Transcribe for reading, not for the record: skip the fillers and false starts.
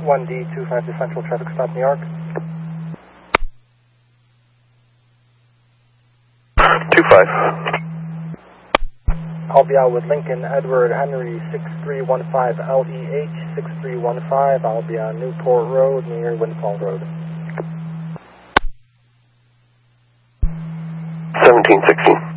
1D25 to Central Traffic Stop New York. 25. I'll be out with Lincoln Edward Henry 6315 LEH 6315. I'll be on Newport Road near Windfall Road. 1716.